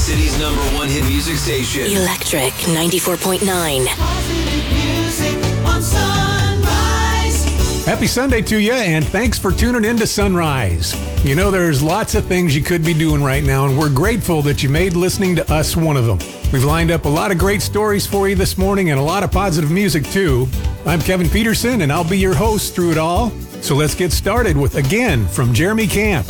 City's #1 hit music station. Electric 94.9. Happy Sunday to you, and thanks for tuning in to Sunrise. You know, there's lots of things you could be doing right now, and we're grateful that you made listening to us one of them. We've lined up a lot of great stories for you this morning and a lot of positive music, too. I'm Kevin Peterson, and I'll be your host through it all. So let's get started with Again from Jeremy Camp.